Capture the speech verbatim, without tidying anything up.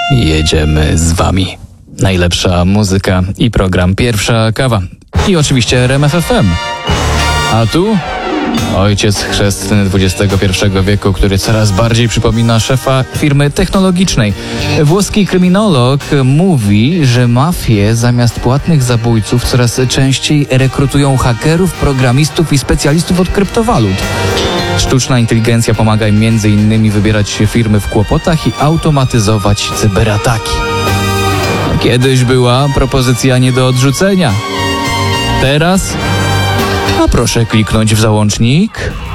jedziemy z wami. Najlepsza muzyka i program Pierwsza Kawa. I oczywiście R M F F M. A tu ojciec chrzestny dwudziestego pierwszego wieku, który coraz bardziej przypomina szefa firmy technologicznej. Włoski kryminolog mówi, że mafie zamiast płatnych zabójców coraz częściej rekrutują hakerów, programistów i specjalistów od kryptowalut. Sztuczna inteligencja pomaga im między innymi wybierać firmy w kłopotach i automatyzować cyberataki. Kiedyś była propozycja nie do odrzucenia. Teraz? A proszę kliknąć w załącznik